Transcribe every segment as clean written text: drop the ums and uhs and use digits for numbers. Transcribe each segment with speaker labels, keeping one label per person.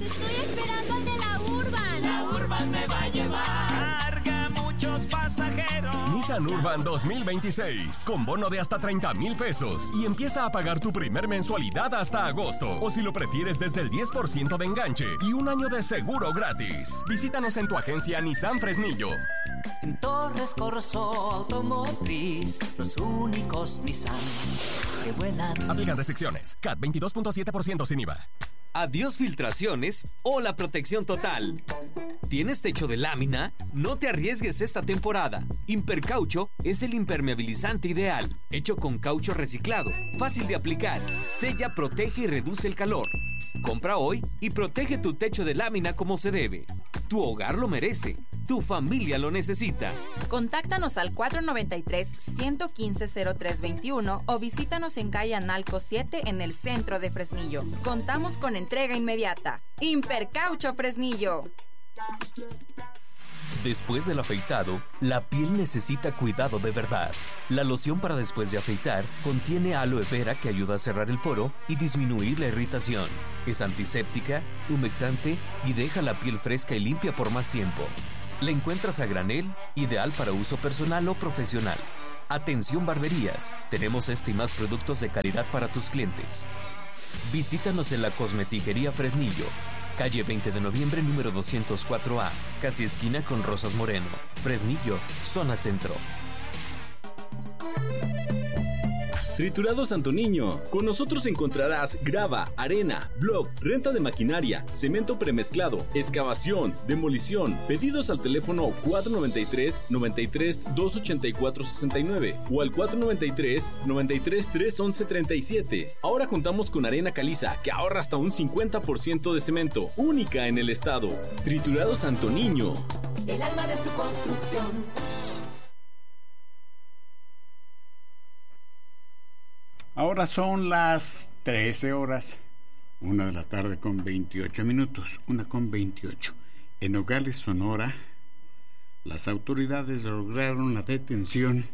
Speaker 1: Estoy esperando al de la Urban.
Speaker 2: La Urban me va a llevar. Carga muchos pasajeros.
Speaker 3: Nissan Urban 2026, con bono de hasta 30,000 pesos y empieza a pagar tu primer mensualidad hasta agosto, o si lo prefieres desde el 10% de enganche y un año de seguro gratis. Visítanos en tu agencia Nissan Fresnillo.
Speaker 4: En Torres Corso Automotriz, los únicos Nissan que vuelan.
Speaker 3: Aplican restricciones. CAT 22.7% sin IVA.
Speaker 5: Adiós filtraciones o la protección total. ¿Tienes techo de lámina? No te arriesgues esta temporada. Impercaucho es el impermeabilizante ideal, hecho con caucho reciclado, fácil de aplicar, sella, protege y reduce el calor. Compra hoy y protege tu techo de lámina como se debe. Tu hogar lo merece. Tu familia lo necesita.
Speaker 6: Contáctanos al 493-115-0321 o visítanos en calle Analco 7 en el centro de Fresnillo. Contamos con entrega inmediata. Impercaucho Fresnillo.
Speaker 7: Después del afeitado, la piel necesita cuidado de verdad. La loción para después de afeitar contiene aloe vera que ayuda a cerrar el poro y disminuir la irritación. Es antiséptica, humectante y deja la piel fresca y limpia por más tiempo. La encuentras a granel, ideal para uso personal o profesional. Atención barberías, tenemos este y más productos de calidad para tus clientes. Visítanos en la Cosmetiquería Fresnillo, calle 20 de noviembre número 204A, casi esquina con Rosas Moreno, Fresnillo, zona centro.
Speaker 8: Triturados Santo Niño. Con nosotros encontrarás grava, arena, block, renta de maquinaria, cemento premezclado, excavación, demolición. Pedidos al teléfono 493-93-284-69 o al 493-93-311-37. Ahora contamos con arena caliza que ahorra hasta un 50% de cemento, única en el estado. Triturados Santo Niño.
Speaker 4: El alma de su construcción.
Speaker 9: Ahora son las 13 horas, 1 de la tarde con 28 minutos, 1:28. En Nogales, Sonora, las autoridades lograron la detención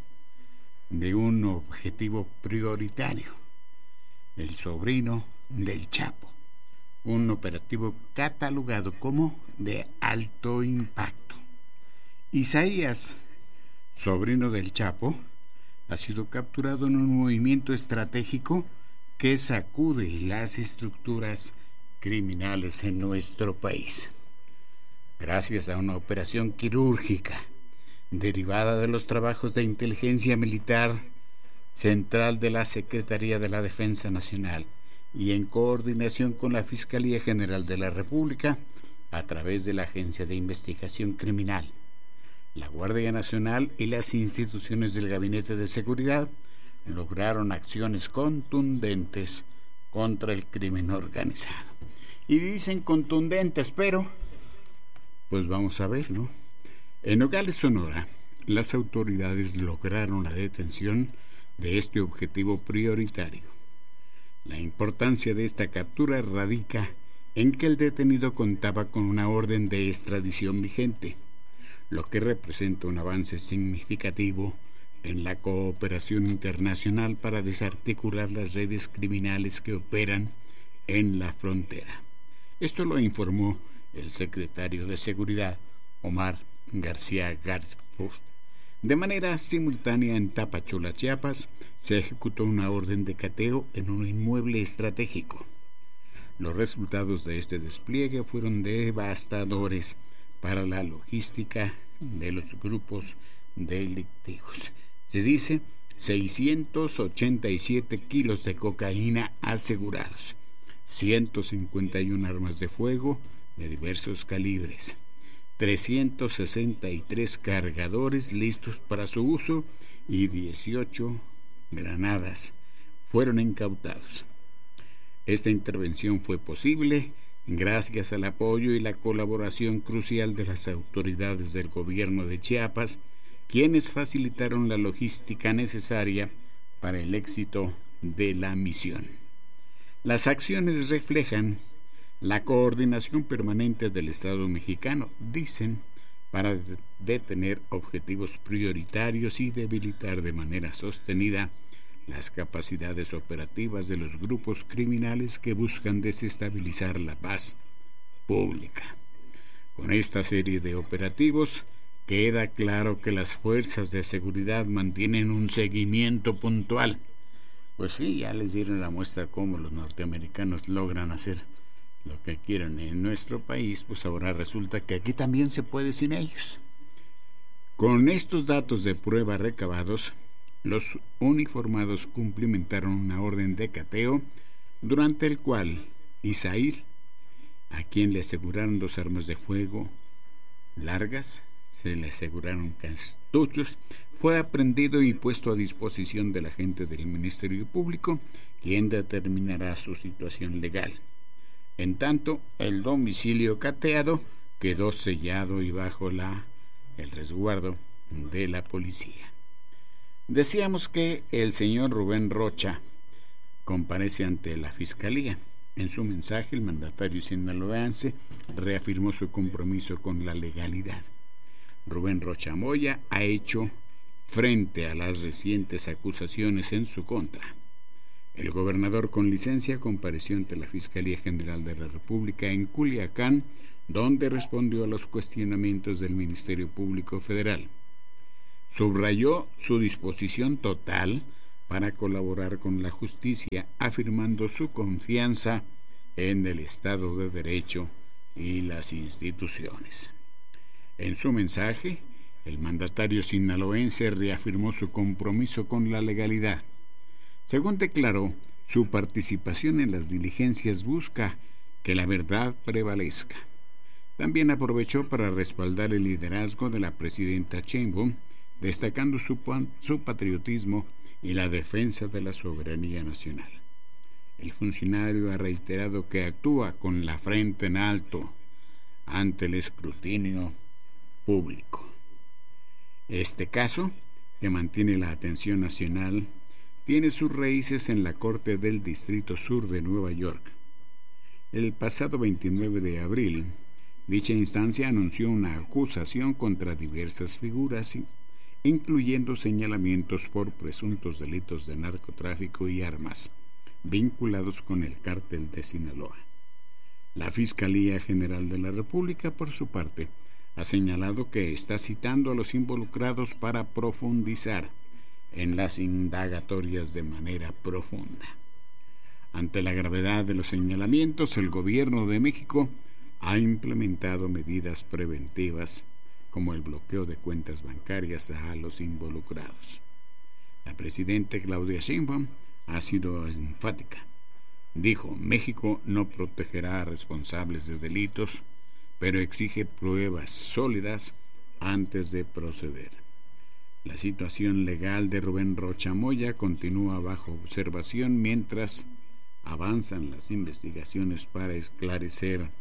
Speaker 9: de un objetivo prioritario, el sobrino del Chapo, un operativo catalogado como de alto impacto. Isaías, sobrino del Chapo, ha sido capturado en un movimiento estratégico que sacude las estructuras criminales en nuestro país. Gracias a una operación quirúrgica derivada de los trabajos de inteligencia militar central de la Secretaría de la Defensa Nacional y en coordinación con la Fiscalía General de la República a través de la Agencia de Investigación Criminal, la Guardia Nacional y las instituciones del Gabinete de Seguridad lograron acciones contundentes contra el crimen organizado. Y dicen contundentes, pero pues vamos a ver, ¿no? En Nogales, Sonora, las autoridades lograron la detención de este objetivo prioritario. La importancia de esta captura radica en que el detenido contaba con una orden de extradición vigente, lo que representa un avance significativo en la cooperación internacional para desarticular las redes criminales que operan en la frontera. Esto lo informó el secretario de Seguridad, Omar García Garfus. De manera simultánea en Tapachula, Chiapas, se ejecutó una orden de cateo en un inmueble estratégico. Los resultados de este despliegue fueron devastadores para la logística de los grupos delictivos. Se dice 687 kilos de cocaína asegurados, 151 armas de fuego de diversos calibres, 363 cargadores listos para su uso y 18 granadas fueron incautados. Esta intervención fue posible gracias al apoyo y la colaboración crucial de las autoridades del gobierno de Chiapas, quienes facilitaron la logística necesaria para el éxito de la misión. Las acciones reflejan la coordinación permanente del Estado mexicano, dicen, para detener objetivos prioritarios y debilitar de manera sostenida las capacidades operativas de los grupos criminales que buscan desestabilizar la paz pública. Con esta serie de operativos queda claro que las fuerzas de seguridad mantienen un seguimiento puntual. Pues sí, ya les dieron la muestra cómo los norteamericanos logran hacer lo que quieran en nuestro país, pues ahora resulta que aquí también se puede sin ellos. Con estos datos de prueba recabados, los uniformados cumplimentaron una orden de cateo durante el cual Isaír, a quien le aseguraron 2 armas de fuego largas, se le aseguraron cartuchos, fue aprehendido y puesto a disposición del agente del Ministerio Público, quien determinará su situación legal. En tanto, el domicilio cateado quedó sellado y bajo el resguardo de la policía. Decíamos que el señor Rubén Rocha comparece ante la Fiscalía. En su mensaje, el mandatario sinaloense reafirmó su compromiso con la legalidad. Rubén Rocha Moya ha hecho frente a las recientes acusaciones en su contra. El gobernador con licencia compareció ante la Fiscalía General de la República en Culiacán, donde respondió a los cuestionamientos del Ministerio Público Federal. Subrayó su disposición total para colaborar con la justicia, afirmando su confianza en el Estado de Derecho y las instituciones. En su mensaje, el mandatario sinaloense reafirmó su compromiso con la legalidad. Según declaró, su participación en las diligencias busca que la verdad prevalezca. También aprovechó para respaldar el liderazgo de la presidenta Sheinbaum, destacando su patriotismo y la defensa de la soberanía nacional. El funcionario ha reiterado que actúa con la frente en alto ante el escrutinio público. Este caso, que mantiene la atención nacional, tiene sus raíces en la Corte del Distrito Sur de Nueva York. El pasado 29 de abril, dicha instancia anunció una acusación contra diversas figuras, incluyendo señalamientos por presuntos delitos de narcotráfico y armas, vinculados con el cártel de Sinaloa. La Fiscalía General de la República, por su parte, ha señalado que está citando a los involucrados para profundizar en las indagatorias de manera profunda. Ante la gravedad de los señalamientos, el gobierno de México ha implementado medidas preventivas como el bloqueo de cuentas bancarias a los involucrados. La presidenta Claudia Sheinbaum ha sido enfática. Dijo, México no protegerá a responsables de delitos, pero exige pruebas sólidas antes de proceder. La situación legal de Rubén Rocha Moya continúa bajo observación mientras avanzan las investigaciones para esclarecer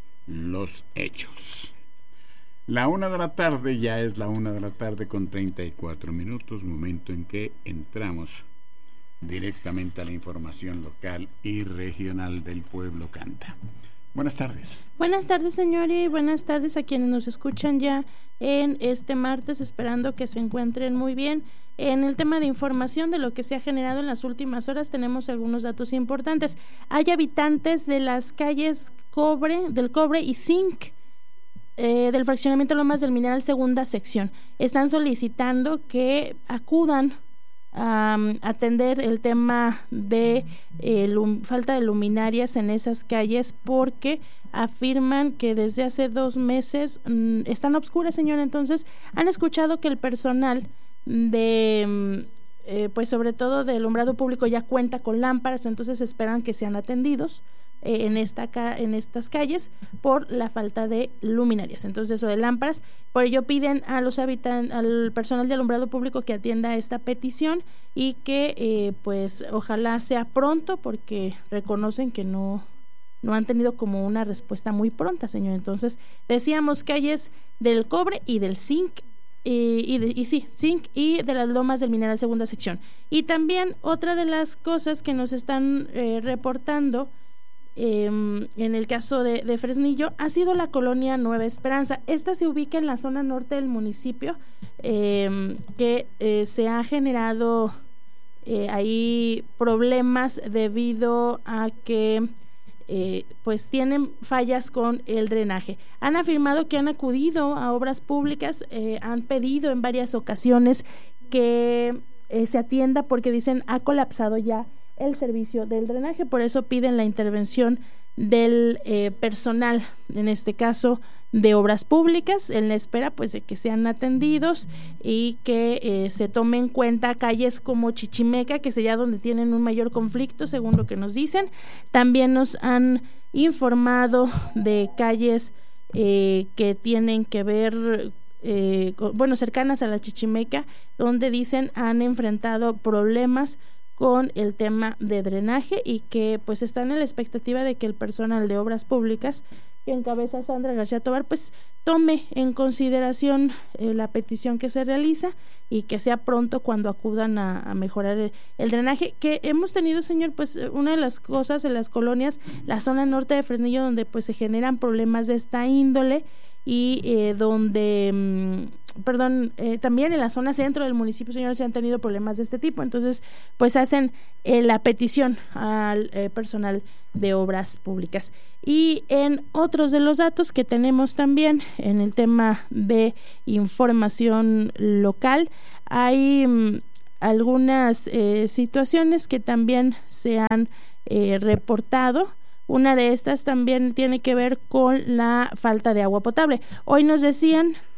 Speaker 9: los hechos. La 1 de la tarde, ya es la 1 de la tarde con 34 minutos, momento en que entramos directamente a la información local y regional del Pueblo Canta. Buenas tardes.
Speaker 10: Buenas tardes, señor, y buenas tardes a quienes nos escuchan ya en este martes, esperando que se encuentren muy bien. En el tema de información de lo que se ha generado en las últimas horas tenemos algunos datos importantes. Hay habitantes de las calles del Cobre y Zinc del fraccionamiento Lomas del Mineral segunda sección. Están solicitando que acudan a atender el tema de falta de luminarias en esas calles, porque afirman que desde hace 2 meses están obscuras, señora. Entonces han escuchado que el personal de pues sobre todo de alumbrado público ya cuenta con lámparas, entonces esperan que sean atendidos en estas calles por la falta de luminarias. Entonces eso de lámparas, por ello piden a los al personal de alumbrado público que atienda esta petición y que pues ojalá sea pronto, porque reconocen que no han tenido como una respuesta muy pronta, señor. Entonces decíamos calles del Cobre y del Zinc Zinc y de las Lomas del Mineral segunda sección. Y también otra de las cosas que nos están reportando en el caso de Fresnillo ha sido la colonia Nueva Esperanza. Esta se ubica en la zona norte del municipio, que se ha generado ahí problemas debido a que pues tienen fallas con el drenaje. Han afirmado que han acudido a obras públicas, han pedido en varias ocasiones que se atienda porque dicen ha colapsado ya el servicio del drenaje, por eso piden la intervención del personal, en este caso de obras públicas, en la espera pues de que sean atendidos y que se tome en cuenta calles como Chichimeca, que es allá donde tienen un mayor conflicto, según lo que nos dicen. También nos han informado de calles que tienen que ver cercanas a la Chichimeca, donde dicen han enfrentado problemas con el tema de drenaje y que pues están en la expectativa de que el personal de obras públicas que encabeza Sandra García Tovar pues tome en consideración la petición que se realiza y que sea pronto cuando acudan a mejorar el drenaje que hemos tenido, señor. Pues una de las cosas en las colonias, la zona norte de Fresnillo, donde pues se generan problemas de esta índole y también en la zona centro del municipio, señores, se han tenido problemas de este tipo. Entonces pues hacen la petición al personal de obras públicas. Y en otros de los datos que tenemos también en el tema de información local, hay algunas situaciones que también se han reportado. Una de estas también tiene que ver con la falta de agua potable. Hoy nos decían